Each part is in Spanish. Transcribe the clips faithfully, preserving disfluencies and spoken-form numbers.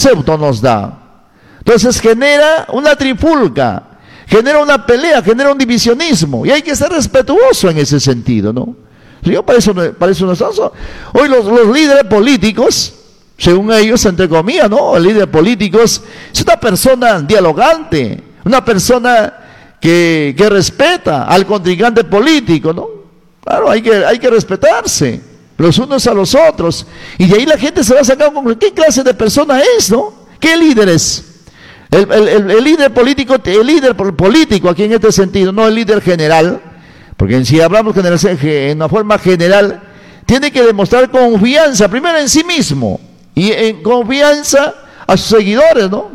concepto nos da. Entonces genera una trifulca, genera una pelea, genera un divisionismo, y hay que ser respetuoso en ese sentido, ¿no? Yo para eso, para eso no estamos. Hoy los, los líderes políticos, según ellos, entre comillas, ¿no? El líder político es una persona dialogante, una persona que, que respeta al contrincante político, ¿no? Claro, hay que, hay que respetarse los unos a los otros, y de ahí la gente se va a sacar con qué clase de persona es, ¿no? ¿Qué líder es? El, el, el, el líder político, el líder político aquí en este sentido, no el líder general, porque si hablamos en una forma general, tiene que demostrar confianza, primero en sí mismo, y en confianza a sus seguidores, ¿no?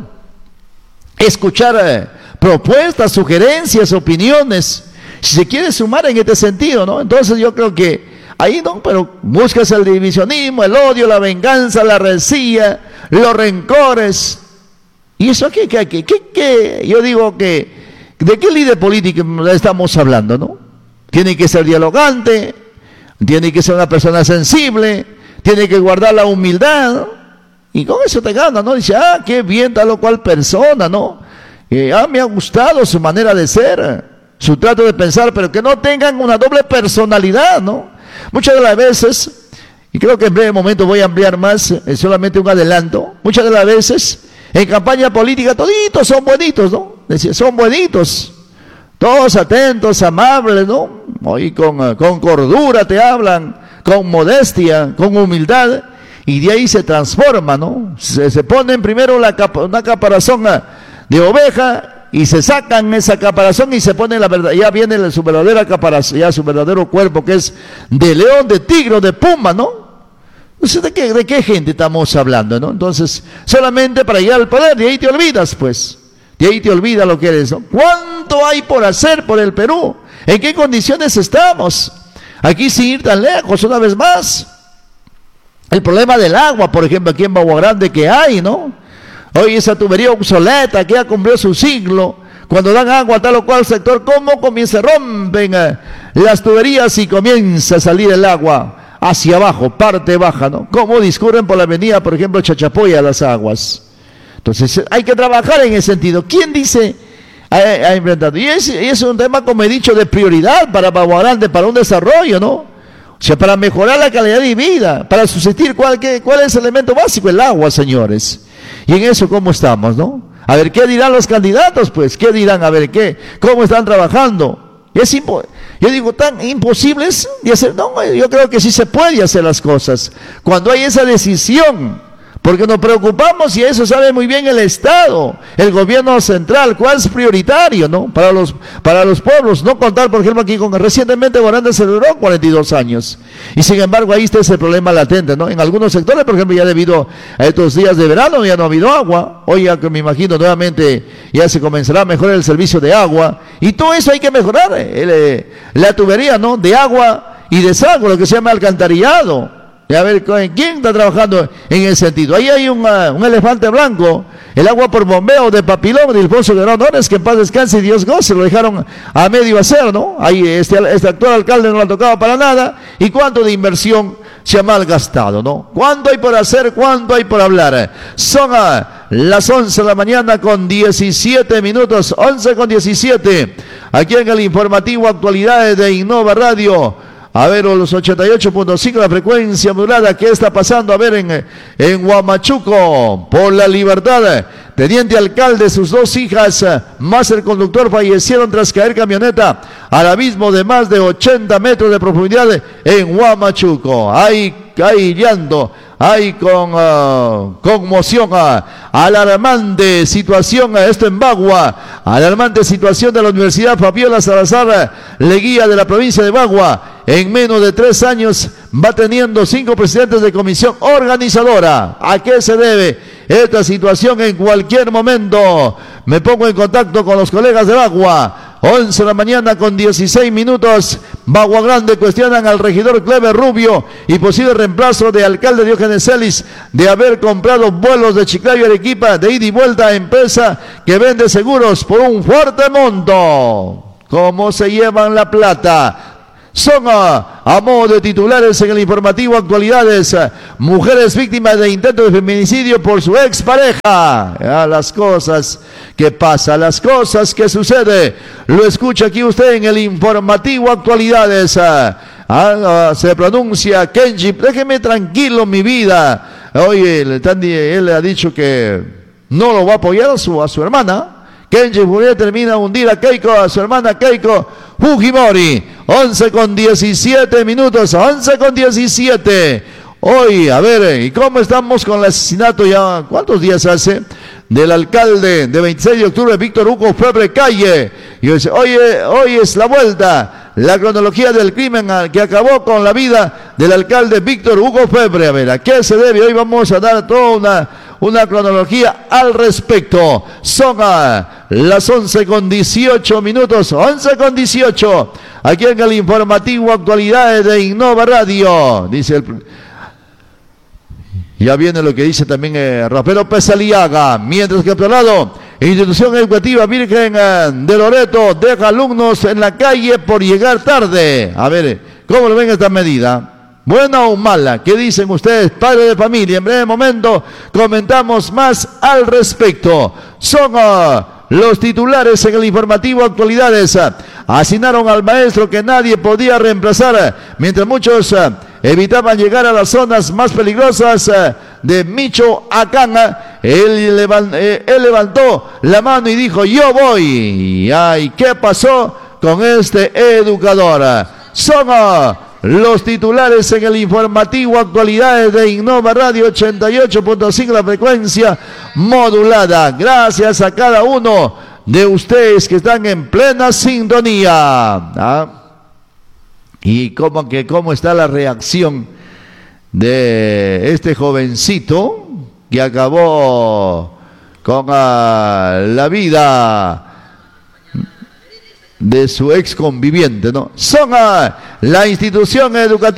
Escuchar eh, propuestas, sugerencias, opiniones, si se quiere sumar en este sentido, ¿no? Entonces yo creo que ahí no, pero buscas el divisionismo, el odio, la venganza, la rencilla, los rencores. ¿Y eso qué, qué, qué, qué, qué? Yo digo que, ¿de qué líder político estamos hablando, no? Tiene que ser dialogante, tiene que ser una persona sensible, tiene que guardar la humildad, ¿no? Y con eso te gana, ¿no? Dice, ah, qué bien tal o cual persona, ¿no? Eh, ah, me ha gustado su manera de ser, su trato de pensar, pero que no tengan una doble personalidad, ¿no? Muchas de las veces, y creo que en breve momento voy a ampliar más, es solamente un adelanto, muchas de las veces, en campaña política, toditos son buenitos, ¿no? Decía, son buenitos, todos atentos, amables, ¿no? Hoy con, con cordura te hablan, con modestia, con humildad, y de ahí se transforma, ¿no? Se, se ponen primero la capa, una caparazón de oveja, y se sacan esa caparazón y se ponen la verdad, ya viene su verdadera caparazón, ya su verdadero cuerpo, que es de león, de tigre, de puma, ¿no? Entonces, ¿de qué, de qué gente estamos hablando, no? Entonces, solamente para llegar al poder, de ahí te olvidas, pues. De ahí te olvidas lo que eres, ¿no? ¿Cuánto hay por hacer por el Perú? ¿En qué condiciones estamos? Aquí sin ir tan lejos, una vez más. El problema del agua, por ejemplo, aquí en Bagua Grande, que hay, ¿no? Hoy esa tubería obsoleta que ya cumplió su siglo, cuando dan agua a tal o cual sector, ¿cómo comienza? Rompen eh, las tuberías y comienza a salir el agua hacia abajo, parte baja, ¿no? ¿Cómo discurren por la avenida, por ejemplo, Chachapoya las aguas? Entonces hay que trabajar en ese sentido. ¿Quién dice ha, ha inventado? Y es, y es un tema, como he dicho, de prioridad para Bagua Grande, para un desarrollo, ¿no? O sea, para mejorar la calidad de vida, para subsistir, ¿cuál, qué, cuál es el elemento básico? El agua, señores. Y en eso, ¿cómo estamos, no? A ver, ¿qué dirán los candidatos, pues? ¿Qué dirán? A ver, ¿qué? ¿Cómo están trabajando? Es impo yo digo, tan imposibles de hacer. No, yo creo que sí se puede hacer las cosas. Cuando hay esa decisión, porque nos preocupamos, y eso sabe muy bien el Estado, el gobierno central, cuál es prioritario, ¿no? Para los, para los pueblos, no contar, por ejemplo, aquí con recientemente Guaranda celebró cuarenta y dos años, y sin embargo ahí está ese problema latente, ¿no? En algunos sectores, por ejemplo, ya debido a estos días de verano ya no ha habido agua. Hoy ya que me imagino nuevamente ya se comenzará a mejorar el servicio de agua, y todo eso hay que mejorar, el, eh, la tubería, ¿no? De agua y desagüe, lo que se llama alcantarillado. Y a ver, ¿quién está trabajando en ese sentido? Ahí hay un, uh, un elefante blanco, el agua por bombeo de Papilón, de Ilfonso de Honores, que en paz descanse y Dios goce, lo dejaron a medio hacer, ¿no? Ahí este, este actual alcalde no lo ha tocado para nada, y cuánto de inversión se ha malgastado, ¿no? ¿Cuánto hay por hacer? ¿Cuánto hay por hablar? Son uh, las once de la mañana con diecisiete minutos, once con diecisiete, aquí en el informativo Actualidades de Innova Radio. A ver, los ochenta y ocho punto cinco, la frecuencia modulada. ¿Qué está pasando? A ver, en, en Huamachuco, por la Libertad, teniente alcalde, sus dos hijas, más el conductor, fallecieron tras caer camioneta al abismo de más de ochenta metros de profundidad en Huamachuco. Hay, hay llanto, hay con uh, conmoción, uh, alarmante situación, uh, esto en Bagua, alarmante situación de la Universidad Fabiola Salazar Leguía de la provincia de Bagua. En menos de tres años va teniendo cinco presidentes de comisión organizadora. ¿A qué se debe esta situación? En cualquier momento me pongo en contacto con los colegas de Bagua. once de la mañana con dieciséis minutos. Bagua Grande cuestionan al regidor Cleber Rubio y posible reemplazo de alcalde Diógenes Celis de haber comprado vuelos de Chiclayo a Arequipa de ida y vuelta a empresa que vende seguros por un fuerte monto. ¿Cómo se llevan la plata? Son uh, a modo de titulares en el informativo actualidades, mujeres víctimas de intento de feminicidio por su expareja. Ah, las cosas que pasan, las cosas que suceden, lo escucha aquí usted en el informativo actualidades. Ah, ah, se pronuncia Kenji, déjeme tranquilo mi vida. Oye, él le ha dicho que no lo va a apoyar a su, a su hermana. Kenji Fujimori termina de hundir a Keiko, a su hermana Keiko Fujimori. once con diecisiete minutos, once con diecisiete. Hoy, a ver, ¿y cómo estamos con el asesinato ya? ¿Cuántos días hace? Del alcalde de veintiséis de octubre, Víctor Hugo Febre Calle. Y hoy, oye, hoy es la vuelta, la cronología del crimen que acabó con la vida del alcalde Víctor Hugo Febre. A ver, ¿a qué se debe? Hoy vamos a dar toda una... una cronología al respecto. Son a las once con dieciocho minutos, once con dieciocho, aquí en el informativo actualidades de Innova Radio. Dice el... Ya viene lo que dice también eh, Rafael Pesaliaga. Mientras que a otro lado, institución educativa Virgen eh, de Loreto deja alumnos en la calle por llegar tarde. A ver, ¿cómo lo ven esta medida? ¿Buena o mala? ¿Qué dicen ustedes, padres de familia? En breve momento comentamos más al respecto. Son uh, los titulares en el informativo actualidades. Uh, asignaron al maestro que nadie podía reemplazar, uh, mientras muchos uh, evitaban llegar a las zonas más peligrosas uh, de Michoacán. Uh, él, levan, eh, él levantó la mano y dijo, yo voy. Y ay, ¿qué pasó con este educador? Uh, son... Uh, los titulares en el informativo actualidades de Innova Radio ochenta y ocho punto cinco, la frecuencia modulada. Gracias a cada uno de ustedes que están en plena sintonía. ¿Ah? Y cómo que cómo está la reacción de este jovencito que acabó con uh, la vida de su ex conviviente, ¿no? Son a la institución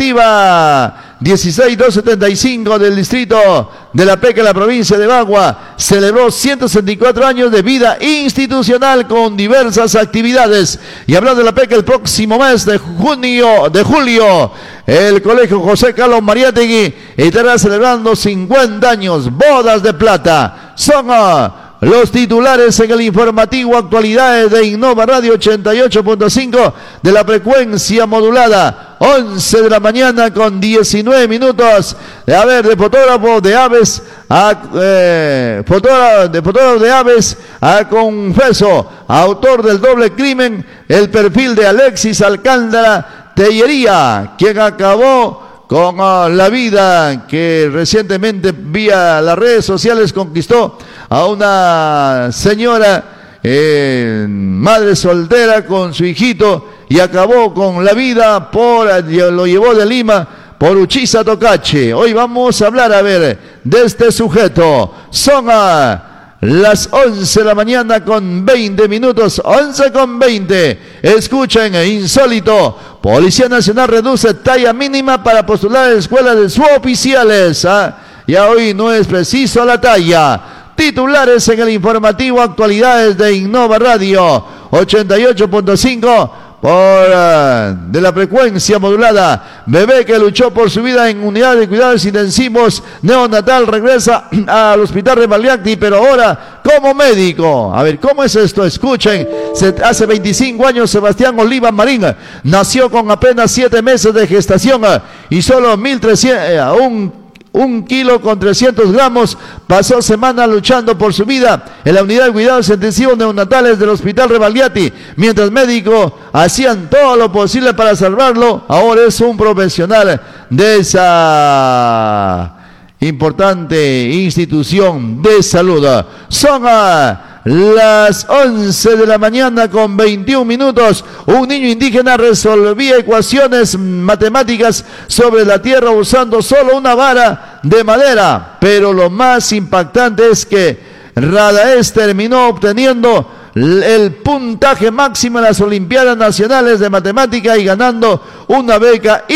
educativa dieciséis mil doscientos setenta y cinco del distrito de La Peca en la provincia de Bagua celebró ciento sesenta y cuatro años de vida institucional con diversas actividades. Y hablando de La Peca, el próximo mes de junio, de julio, el colegio José Carlos Mariátegui estará celebrando cincuenta años, bodas de plata. Son a los titulares en el informativo actualidades de Innova Radio ochenta y ocho punto cinco de la frecuencia modulada, once de la mañana con diecinueve minutos. A ver, de fotógrafo de aves a eh, fotógrafo, de fotógrafo de aves a confeso, autor del doble crimen, el perfil de Alexis Alcántara Tellería, quien acabó con uh, la vida, que recientemente vía las redes sociales conquistó a una señora eh, madre soltera con su hijito y acabó con la vida, por lo llevó de Lima por Uchiza Tocache. Hoy vamos a hablar, a ver, de este sujeto. Son a las once de la mañana con veinte minutos, once con veinte. Escuchen, insólito. Policía Nacional reduce talla mínima para postular a la escuela de suboficiales. ¿Ah? Ya hoy no es preciso la talla. Titulares en el informativo actualidades de Innova Radio ochenta y ocho punto cinco. Por uh, de la frecuencia modulada. Bebé que luchó por su vida en unidad de cuidados intensivos neonatal regresa al hospital Rebagliati, pero ahora como médico. A ver, ¿cómo es esto? Escuchen, se, hace veinticinco años Sebastián Oliva Marín nació con apenas siete meses de gestación y solo mil trescientos, eh, un Un kilo con trescientos gramos, pasó semana luchando por su vida en la unidad de cuidados intensivos neonatales del hospital Rebagliati, mientras médicos hacían todo lo posible para salvarlo. Ahora es un profesional de esa importante institución de salud. Son a las once de la mañana con veintiún minutos. Un niño indígena resolvía ecuaciones matemáticas sobre la tierra usando solo una vara de madera, pero lo más impactante es que Radaez terminó obteniendo el puntaje máximo en las Olimpiadas Nacionales de Matemática y ganando una beca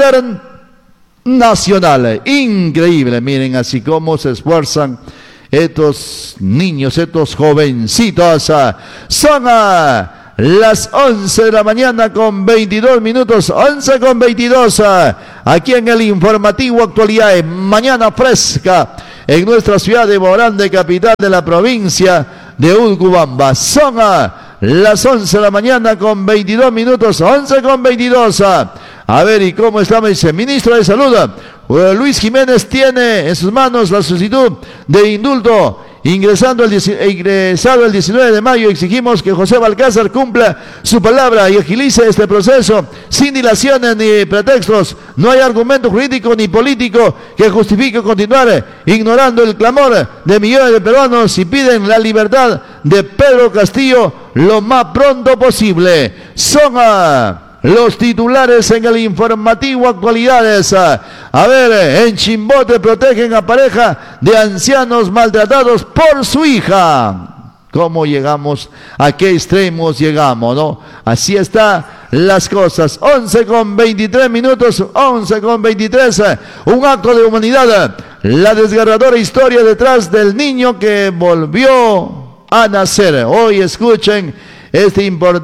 internacional. Increíble, miren así como se esfuerzan estos niños, estos jovencitos. Son a las once de la mañana con veintidós minutos, once con veintidós, aquí en el informativo Actualidad, mañana fresca, en nuestra ciudad de Morán, capital de la provincia de Urubamba. Son las once de la mañana con veintidós minutos, once con veintidós. A ver, ¿y cómo estamos? Dice, ministro de Salud, Luis Jiménez tiene en sus manos la solicitud de indulto. Ingresando el, ingresado el diecinueve de mayo, exigimos que José Balcázar cumpla su palabra y agilice este proceso sin dilaciones ni pretextos. No hay argumento jurídico ni político que justifique continuar ignorando el clamor de millones de peruanos y piden la libertad de Pedro Castillo lo más pronto posible. Son a... los titulares en el informativo Actualidades. A ver, en Chimbote protegen a pareja de ancianos maltratados por su hija. ¿Cómo llegamos? ¿A qué extremos llegamos, no? Así están las cosas. once con veintitrés minutos, once con veintitrés. Un acto de humanidad. La desgarradora historia detrás del niño que volvió a nacer. Hoy escuchen este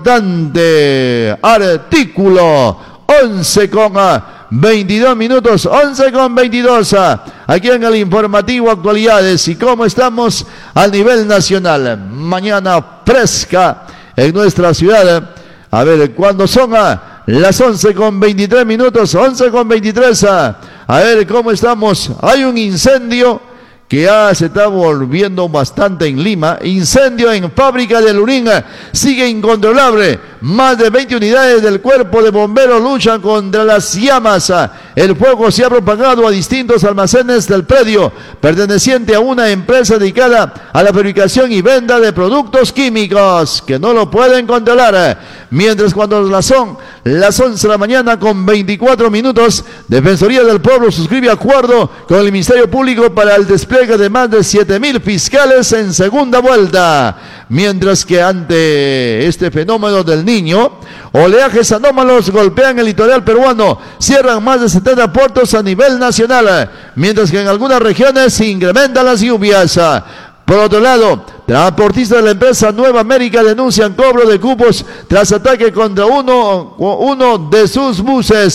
importante artículo. Once con veintidós minutos, once con veintidós, aquí en el informativo Actualidades. Y cómo estamos a nivel nacional. Mañana fresca en nuestra ciudad. A ver, cuando son las once con veintitrés minutos, once con veintitrés, a ver cómo estamos. Hay un incendio que ya se está volviendo bastante en Lima. Incendio en fábrica de Lurín sigue incontrolable. Más de veinte unidades del cuerpo de bomberos luchan contra las llamas. El fuego se ha propagado a distintos almacenes del predio, perteneciente a una empresa dedicada a la fabricación y venta de productos químicos, que no lo pueden controlar. Mientras cuando las son las once de la mañana con veinticuatro minutos, Defensoría del Pueblo suscribe acuerdo con el Ministerio Público para el despliegue de más de siete mil fiscales en segunda vuelta. Mientras que ante este fenómeno del niño, oleajes anómalos golpean el litoral peruano, cierran más de setenta puertos a nivel nacional, mientras que en algunas regiones se incrementan las lluvias. Por otro lado, transportistas de la empresa Nueva América denuncian cobro de cupos tras ataque contra uno, uno de sus buses.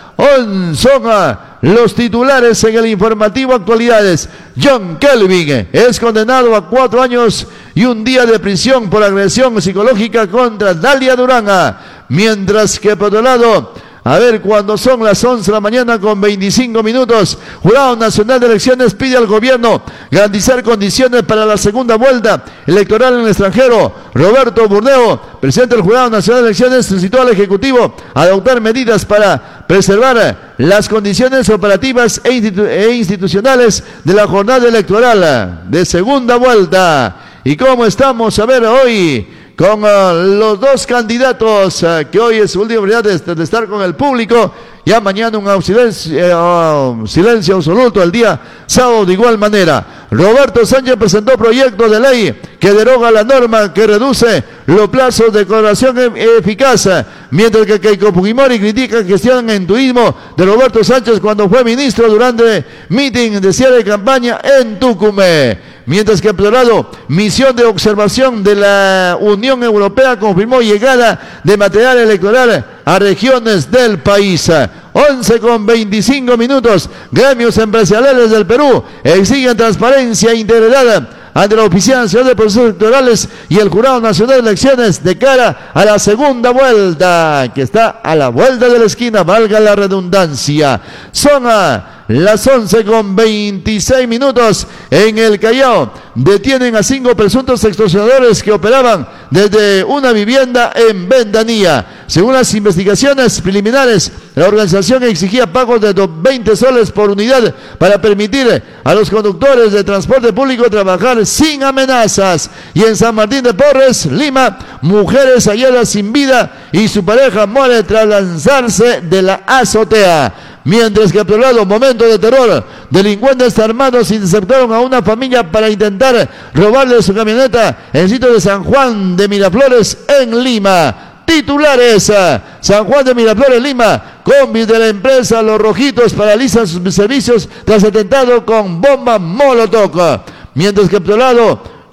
Son los titulares en el informativo Actualidades. John Kelvin es condenado a cuatro años y un día de prisión por agresión psicológica contra Dalia Durán. Mientras que por otro lado, a ver, cuando son las once de la mañana con veinticinco minutos, Jurado Nacional de Elecciones pide al gobierno garantizar condiciones para la segunda vuelta electoral en el extranjero. Roberto Burdeo, presidente del Jurado Nacional de Elecciones, solicitó al Ejecutivo adoptar medidas para preservar las condiciones operativas e, institu- e institucionales de la jornada electoral de segunda vuelta. ¿Y cómo estamos? A ver, hoy con uh, los dos candidatos uh, que hoy es su última oportunidad de, de estar con el público. Ya mañana un silencio, uh, silencio absoluto el día sábado de igual manera. Roberto Sánchez presentó proyecto de ley que deroga la norma que reduce los plazos de colaboración e- eficaz, mientras que Keiko Fujimori critica gestión en turismo de Roberto Sánchez cuando fue ministro durante meeting de cierre de campaña en Tucumán. Mientras que por otro lado, misión de observación de la Unión Europea confirmó llegada de material electoral a regiones del país. once con veinticinco minutos, gremios empresariales del Perú exigen transparencia e integridad ante la Oficina Nacional de Procesos Electorales y el Jurado Nacional de Elecciones de cara a la segunda vuelta, que está a la vuelta de la esquina, valga la redundancia. Son a las once con veintiséis minutos en el Callao. Detienen a cinco presuntos extorsionadores que operaban desde una vivienda en Ventanilla. Según las investigaciones preliminares, la organización exigía pagos de veinte soles por unidad para permitir a los conductores de transporte público trabajar sin amenazas. Y en San Martín de Porres, Lima, mujeres halladas sin vida y su pareja muere tras lanzarse de la azotea. Mientras que por otro lado, momento de terror, delincuentes armados interceptaron a una familia para intentar robarle su camioneta en el sitio de San Juan de Miraflores en Lima. Titulares: San Juan de Miraflores, Lima, combis de la empresa Los Rojitos paralizan sus servicios tras atentado con bomba molotov. Mientras que por otro lado,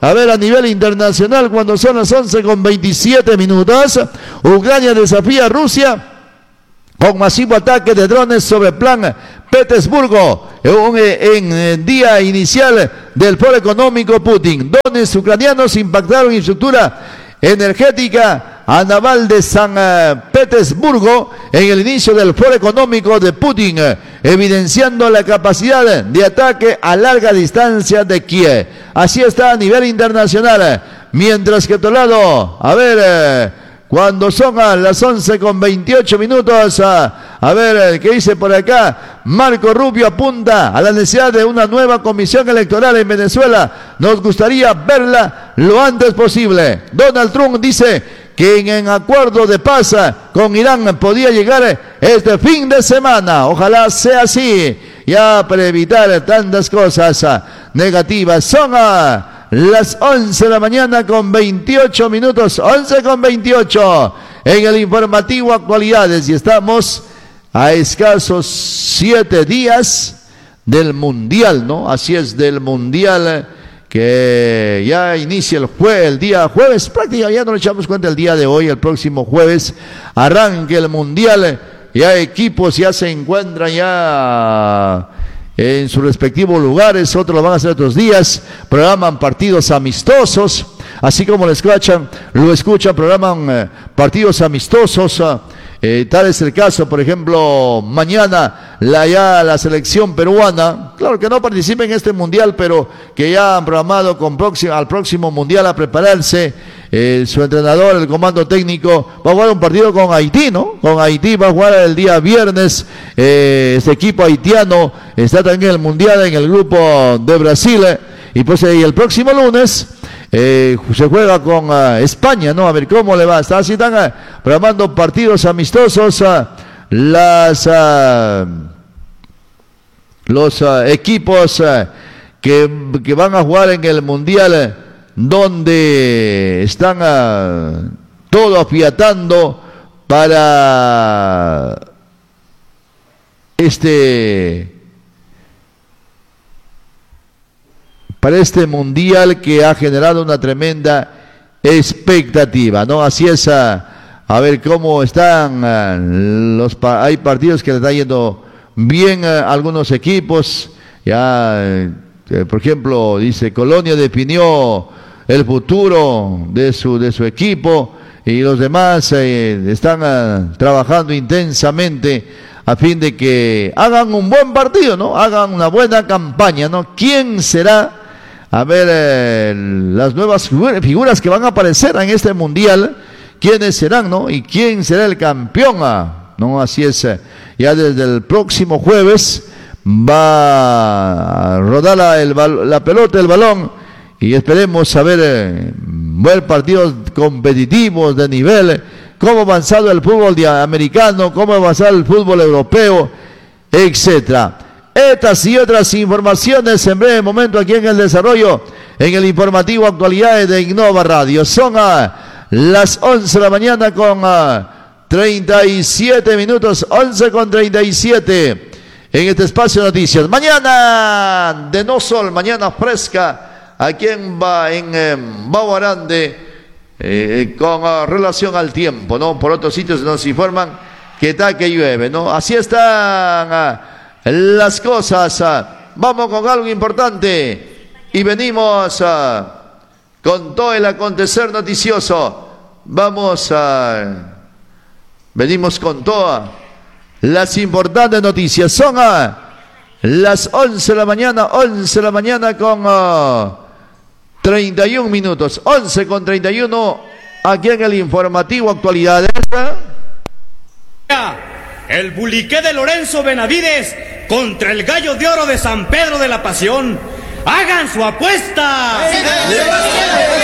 A ver, a nivel internacional, cuando son las once con veintisiete minutos, Ucrania desafía a Rusia con masivo ataque de drones sobre Plan Petersburgo en, en, en día inicial del Foro Económico Putin. Drones ucranianos impactaron infraestructura energética a naval de San uh, Petersburgo en el inicio del Foro Económico de Putin, uh, evidenciando la capacidad de ataque a larga distancia de Kiev. Así está a nivel internacional, mientras que otro lado, a ver, uh, cuando son a las once con veintiocho minutos, uh, a ver, ¿qué dice por acá? Marco Rubio apunta a la necesidad de una nueva comisión electoral en Venezuela. Nos gustaría verla lo antes posible. Donald Trump dice que en acuerdo de paz con Irán podía llegar este fin de semana. Ojalá sea así, ya para evitar tantas cosas negativas. Son a las once de la mañana con veintiocho minutos, once con veintiocho en el informativo Actualidades, y estamos a escasos siete días del Mundial, ¿no? Así es, del Mundial que ya inicia el, jue el día jueves, prácticamente ya no le echamos cuenta el día de hoy, el próximo jueves arranque el Mundial, ya equipos ya se encuentran ya en sus respectivos lugares, otros lo van a hacer otros días, programan partidos amistosos, así como lo escuchan, lo escuchan, programan eh, partidos amistosos, eh, Eh, tal es el caso, por ejemplo, mañana la, ya la selección peruana, claro que no participa en este mundial, pero que ya han programado con próximo, al próximo mundial a prepararse. Eh, su entrenador, el comando técnico, va a jugar un partido con Haití, ¿no? Con Haití va a jugar el día viernes. Eh, este equipo haitiano está también en el mundial en el grupo de Brasil. Eh, y pues eh, el próximo lunes Eh, se juega con uh, España, ¿no? A ver cómo le va. Está así, están uh, programando partidos amistosos. Uh, las uh, los uh, equipos uh, que, que van a jugar en el Mundial, uh, donde están uh, todo afiatando para este para este mundial que ha generado una tremenda expectativa, ¿no? Así es, a, a ver cómo están a, los pa hay partidos que le están yendo bien a algunos equipos, ya eh, por ejemplo, dice Colonia definió el futuro de su de su equipo y los demás eh, están a, trabajando intensamente a fin de que hagan un buen partido, ¿no? Hagan una buena campaña, ¿no? ¿Quién será? A ver, eh, las nuevas figuras que van a aparecer en este mundial, ¿quiénes serán, no? ¿Y quién será el campeón? Ah, ¿no? Así es, eh, ya desde el próximo jueves va a rodar la, el, la pelota, el balón, y esperemos saber eh, buen partidos competitivos de nivel, cómo ha avanzado el fútbol americano, cómo ha avanzado el fútbol europeo, etcétera. Estas y otras informaciones en breve momento aquí en el desarrollo, en el informativo Actualidades de Innova Radio. Son a las once de la mañana con a, treinta y siete minutos, once con treinta y siete en este espacio de noticias. Mañana de no sol, mañana fresca aquí en, en, en Bauarande, eh, con uh, relación al tiempo, ¿no? Por otros sitios nos informan que está que llueve, ¿no? Así están uh, las cosas. Uh, vamos con algo importante y venimos uh, con todo el acontecer noticioso. Vamos a uh, venimos con todas las importantes noticias. Son uh, las once de la mañana, once de la mañana con uh, treinta y un minutos, once con treinta y uno, aquí en el informativo Actualidades. El buliqué de Lorenzo Benavides contra el Gallo de Oro de San Pedro de la Pasión. ¡Hagan su apuesta!